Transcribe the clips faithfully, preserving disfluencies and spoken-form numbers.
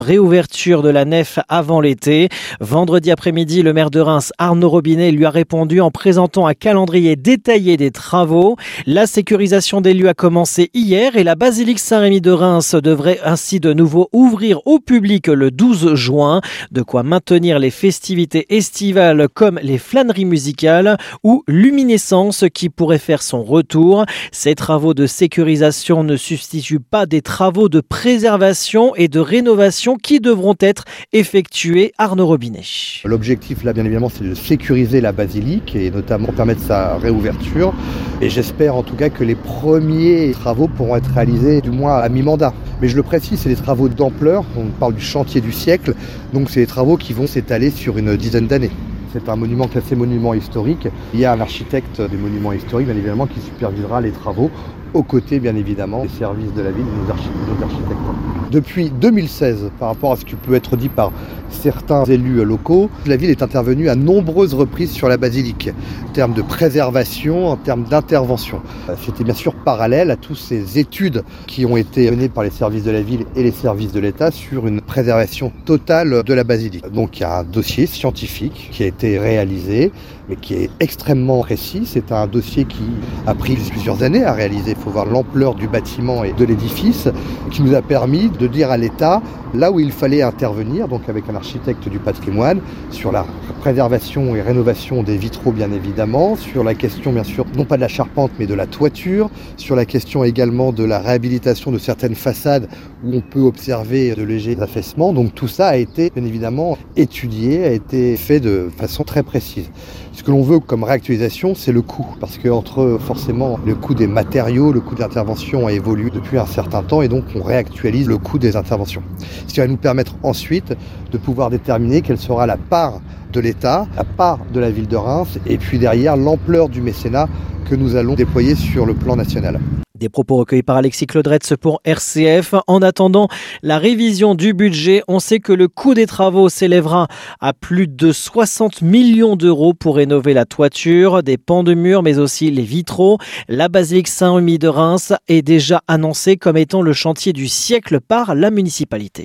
Réouverture de la nef avant l'été. Vendredi après-midi, le maire de Reims, Arnaud Robinet, lui a répondu en présentant un calendrier détaillé des travaux. La sécurisation des lieux a commencé hier et la basilique Saint-Rémy de Reims devrait ainsi de nouveau ouvrir au public le douze juin. De quoi maintenir les festivités estivales comme les flâneries musicales ou Luminescence qui pourrait faire son retour. Ces travaux de sécurisation ne substituent pas des travaux de préservation et de rénovation qui devront être effectués. Arnaud Robinet. L'objectif là bien évidemment c'est de sécuriser la basilique et notamment permettre sa réouverture et j'espère en tout cas que les premiers travaux pourront être réalisés du moins à mi-mandat. Mais je le précise, c'est des travaux d'ampleur, on parle du chantier du siècle, donc c'est des travaux qui vont s'étaler sur une dizaine d'années. C'est un monument classé monument historique. Il y a un architecte des monuments historiques bien évidemment qui supervisera les travaux aux côtés bien évidemment des services de la ville et des architectes. Depuis deux mille seize, par rapport à ce qui peut être dit par certains élus locaux, la ville est intervenue à nombreuses reprises sur la basilique, en termes de préservation, en termes d'intervention. C'était bien sûr parallèle à toutes ces études qui ont été menées par les services de la ville et les services de l'État sur une préservation totale de la basilique. Donc il y a un dossier scientifique qui a été réalisé, mais qui est extrêmement précis. C'est un dossier qui a pris plusieurs années à réaliser. Il faut voir l'ampleur du bâtiment et de l'édifice, qui nous a permis de dire à l'État là où il fallait intervenir, donc avec un architecte du patrimoine, sur la préservation et rénovation des vitraux bien évidemment, sur la question bien sûr non pas de la charpente mais de la toiture, sur la question également de la réhabilitation de certaines façades où on peut observer de légers affaissements. Donc tout ça a été bien évidemment étudié, a été fait de façon très précise. Ce que l'on veut comme réactualisation, c'est le coût, parce que entre forcément le coût des matériaux, le coût de l'intervention a évolué depuis un certain temps et donc on réactualise le coût des interventions. Ce qui va nous permettre ensuite de pouvoir déterminer quelle sera la part de l'État, la part de la ville de Reims et puis derrière l'ampleur du mécénat que nous allons déployer sur le plan national. Des propos recueillis par Alexis Claudretz pour R C F. En attendant la révision du budget, on sait que le coût des travaux s'élèvera à plus de soixante millions d'euros pour rénover la toiture, des pans de murs, mais aussi les vitraux. La basilique Saint-Rémy de Reims est déjà annoncée comme étant le chantier du siècle par la municipalité.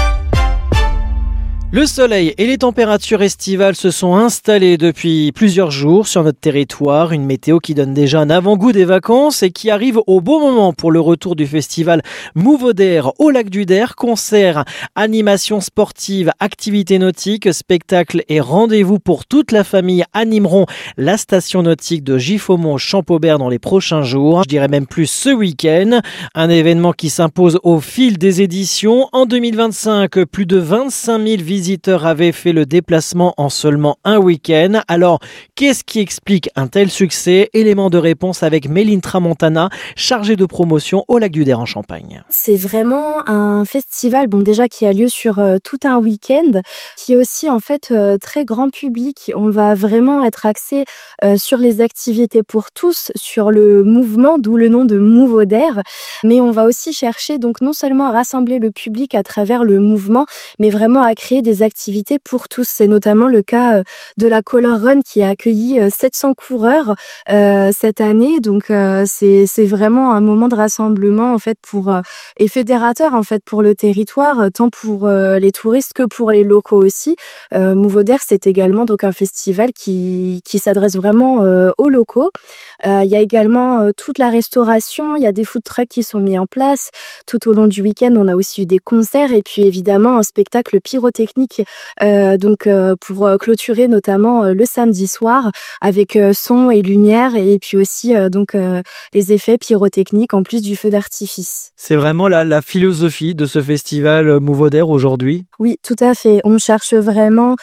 Le soleil et les températures estivales se sont installées depuis plusieurs jours sur notre territoire. Une météo qui donne déjà un avant-goût des vacances et qui arrive au bon moment pour le retour du festival Mouveaudère au lac du Der. Concerts, animations sportives, activités nautiques, spectacles et rendez-vous pour toute la famille animeront la station nautique de Giffaumont-Champaubert dans les prochains jours. Je dirais même plus ce week-end. Un événement qui s'impose au fil des éditions. En deux mille vingt-cinq, plus de vingt-cinq mille visiteurs visiteurs avaient fait le déplacement en seulement un week-end. Alors, qu'est-ce qui explique un tel succès? Élément de réponse avec Méline Tramontana, chargée de promotion au lac du Der en Champagne. C'est vraiment un festival, bon déjà qui a lieu sur euh, tout un week-end, qui est aussi en fait euh, très grand public. On va vraiment être axé euh, sur les activités pour tous, sur le mouvement, d'où le nom de Mouveaudère. Mais on va aussi chercher donc non seulement à rassembler le public à travers le mouvement, mais vraiment à créer des activités pour tous. C'est notamment le cas de la Color Run qui a accueilli sept cents coureurs euh, cette année. Donc euh, c'est c'est vraiment un moment de rassemblement en fait pour euh, et fédérateur en fait pour le territoire, tant pour euh, les touristes que pour les locaux aussi. Euh, Mouveaudère, c'est également donc un festival qui qui s'adresse vraiment euh, aux locaux. Euh, il y a également euh, toute la restauration, il y a des food trucks qui sont mis en place tout au long du week-end. On a aussi eu des concerts et puis évidemment un spectacle pyrotechnique euh, donc euh, pour euh, clôturer notamment euh, le samedi soir avec euh, son et lumière et puis aussi euh, donc euh, les effets pyrotechniques en plus du feu d'artifice. C'est vraiment la, la philosophie de ce festival Mouveaudère aujourd'hui? Oui, tout à fait. On cherche vraiment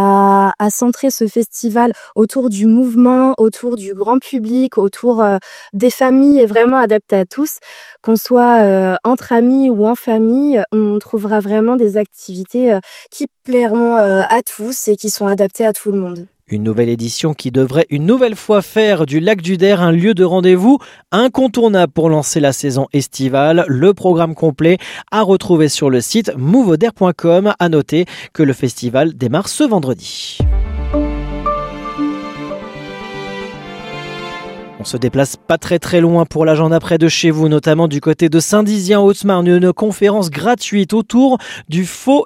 à, à centrer ce festival autour du mouvement, autour du grand public, autour euh, des familles et vraiment adapté à tous. Qu'on soit euh, entre amis ou en famille, on trouvera vraiment des activités euh, qui plairont euh, à tous et qui sont adaptées à tout le monde. Une nouvelle édition qui devrait une nouvelle fois faire du lac du Der un lieu de rendez-vous incontournable pour lancer la saison estivale. Le programme complet à retrouver sur le site mouveaudère point com. À noter que le festival démarre ce vendredi. On se déplace pas très très loin pour l'agenda près de chez vous, notamment du côté de Saint-Dizien, Haute-Marne, une conférence gratuite autour du faux